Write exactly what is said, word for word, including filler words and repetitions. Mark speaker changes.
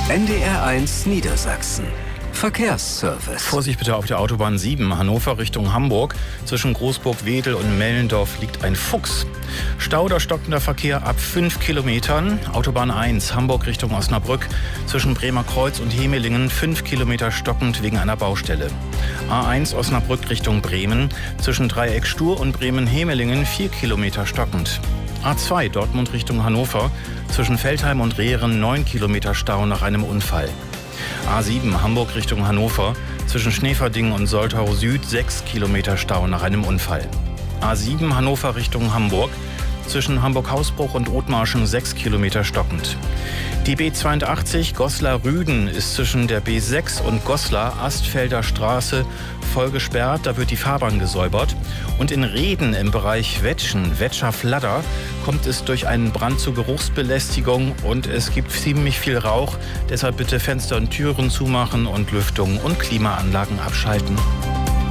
Speaker 1: N D R eins Niedersachsen. Verkehrsservice.
Speaker 2: Vorsicht bitte auf der Autobahn sieben, Hannover Richtung Hamburg. Zwischen Großburg-Wedel und Mellendorf liegt ein Fuchs. Stau oder stockender Verkehr ab fünf Kilometern. Autobahn eins, Hamburg Richtung Osnabrück. Zwischen Bremer Kreuz und Hemelingen fünf Kilometer stockend wegen einer Baustelle. A eins Osnabrück Richtung Bremen. Zwischen Dreieck Stur und Bremen-Hemelingen vier Kilometer stockend. A zwei Dortmund Richtung Hannover. Zwischen Veltheim und Rehren neun Kilometer Stau nach einem Unfall. A sieben Hamburg Richtung Hannover. Zwischen Schneeverdingen und Soltau Süd sechs Kilometer Stau nach einem Unfall. A sieben Hannover Richtung Hamburg. Zwischen Hamburg-Hausbruch und Othmarschen sechs Kilometer stockend. Die B zweiundachtzig Goslar-Rüden ist zwischen der B sechs und Goslar Astfelder Straße voll gesperrt. Da wird die Fahrbahn gesäubert. Und in Reden im Bereich Wetschen, Wetscher-Fladder, kommt es durch einen Brand zu Geruchsbelästigung und es gibt ziemlich viel Rauch. Deshalb bitte Fenster und Türen zumachen und Lüftung und Klimaanlagen abschalten.